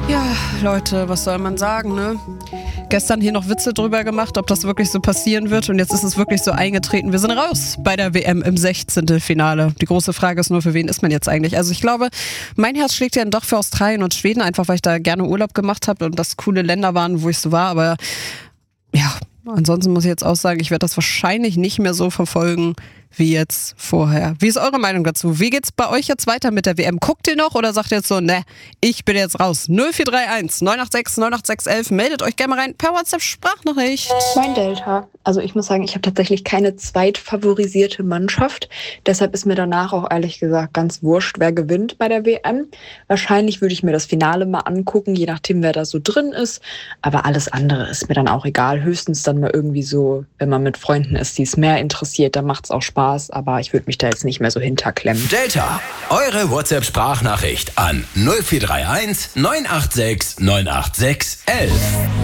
Ja, Leute, was soll man sagen, ne? Gestern hier noch Witze drüber gemacht, ob das wirklich so passieren wird. Und jetzt ist es wirklich so eingetreten. Wir sind raus bei der WM im 16. Finale. Die große Frage ist nur, für wen ist man jetzt eigentlich? Also ich glaube, mein Herz schlägt ja dann doch für Australien und Schweden, einfach weil ich da gerne Urlaub gemacht habe und das coole Länder waren, wo ich so war. Aber ja, ansonsten muss ich jetzt auch sagen, ich werde das wahrscheinlich nicht mehr so verfolgen wie jetzt vorher. Wie ist eure Meinung dazu? Wie geht's bei euch jetzt weiter mit der WM? Guckt ihr noch oder sagt ihr jetzt so, ne, ich bin jetzt raus? 0431 986 98611. Meldet euch gerne mal rein per WhatsApp-Sprachnachricht. Mein Delta. Also ich muss sagen, ich habe tatsächlich keine zweitfavorisierte Mannschaft. Deshalb ist mir danach auch ehrlich gesagt ganz wurscht, wer gewinnt bei der WM. Wahrscheinlich würde ich mir das Finale mal angucken, je nachdem, wer da so drin ist. Aber alles andere ist mir dann auch egal. Höchstens dann mal irgendwie so, wenn man mit Freunden ist, die es mehr interessiert, dann macht es auch Spaß. Aber ich würde mich da jetzt nicht mehr so hinterklemmen. Delta, eure WhatsApp-Sprachnachricht an 0431 986 986 11.